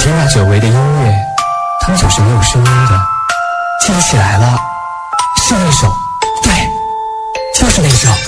听那久违的音乐，它们总是没有声音的。记不起来了，是那首，对，就是那首。